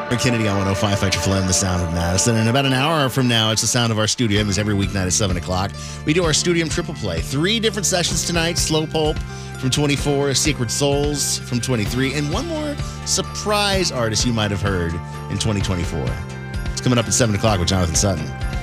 Kennedy on 105 Fight Your Phlegm, the sound of Madison. And about an hour from now, it's the sound of our studio. It's every weeknight at 7 o'clock. We do our Studium Triple Play. 3 different sessions tonight. Slow Pulp from 24, Secret Souls from 23, and one more surprise artist you might have heard in 2024. It's coming up at 7 o'clock with Jonathan Sutton.